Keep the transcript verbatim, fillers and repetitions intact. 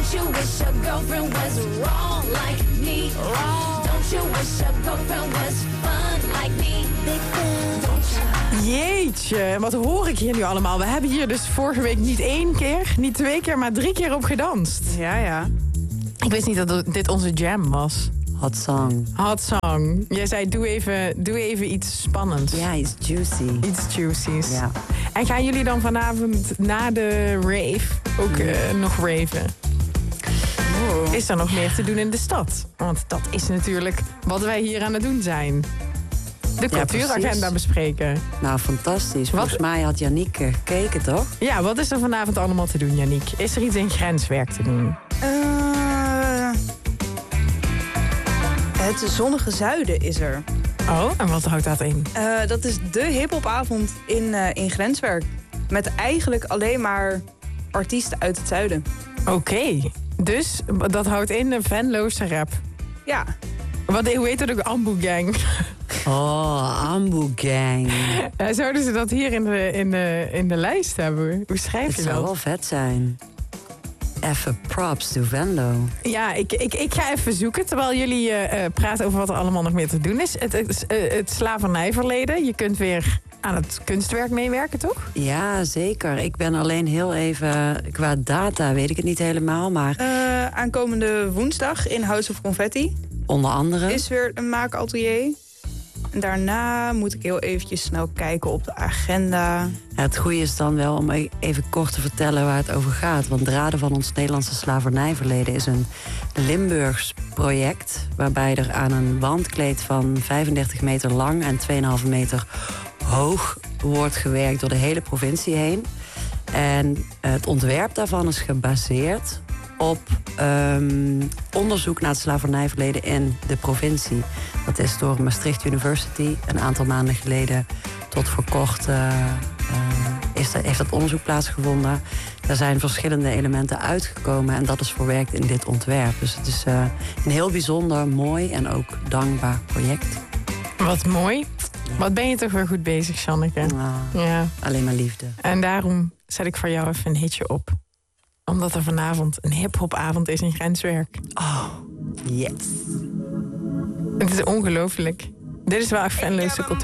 Don't you wish your girlfriend was wrong like me? Wrong. Don't you wish your girlfriend was fun like me? Big fan. Don't you? Jeetje, wat hoor ik hier nu allemaal? We hebben hier dus vorige week niet één keer, niet twee keer, maar drie keer op gedanst. Ja, ja. Ik wist niet dat dit onze jam was. Hot song. Hot song. Jij zei, doe even, doe even iets spannends. Ja, iets juicy. Iets juicy's. Ja. En gaan jullie dan vanavond na de rave ook uh, nog raven? Oh. Is er nog meer te doen in de stad? Want dat is natuurlijk wat wij hier aan het doen zijn. De cultuuragenda precies. bespreken. Nou, fantastisch. Wat? Volgens mij had Yannick gekeken, toch? Ja, wat is er vanavond allemaal te doen, Yannick? Is er iets in grenswerk te doen? Uh, het zonnige zuiden is er. Oh, en wat houdt dat in? Uh, dat is de hiphopavond in, uh, in Grenswerk. Met eigenlijk alleen maar artiesten uit het zuiden. Oké, okay. Dus dat houdt in een Venloze rap. Ja. Wat, hoe heet dat ook? Ambu Gang. Oh, Ambu Gang. Ja, zouden ze dat hier in de, in de, in de lijst hebben? Hoe schrijf Het je zou dat? wel vet zijn. Even props to Venlo. Ja, ik, ik, ik ga even zoeken terwijl jullie uh, praten over wat er allemaal nog meer te doen is. Het, het, het slavernijverleden. Je kunt weer aan het kunstwerk meewerken, toch? Ja, zeker. Ik ben alleen heel even... Qua data weet ik het niet helemaal, maar... Uh, aankomende woensdag in House of Confetti. Onder andere? Is weer een maakatelier. En daarna moet ik heel eventjes snel kijken op de agenda. Ja, het goede is dan wel om even kort te vertellen waar het over gaat. Want Draden van ons Nederlandse slavernijverleden is een Limburgs project... waarbij er aan een wandkleed van vijfendertig meter lang en twee komma vijf meter hoog wordt gewerkt door de hele provincie heen. En het ontwerp daarvan is gebaseerd op um, onderzoek naar het slavernijverleden in de provincie. Dat is door Maastricht University een aantal maanden geleden tot voor kort uh, uh, is dat, heeft dat onderzoek plaatsgevonden. Daar zijn verschillende elementen uitgekomen en dat is verwerkt in dit ontwerp. Dus het is uh, een heel bijzonder, mooi en ook dankbaar project. Wat mooi. Wat ben je toch weer goed bezig, Janneke? Nou, ja. Alleen maar liefde. En daarom zet ik voor jou even een hitje op. Omdat er vanavond een hiphopavond is in Grenswerk. Oh, yes. Het is ongelooflijk. Dit is wel echt Venloze cultuur.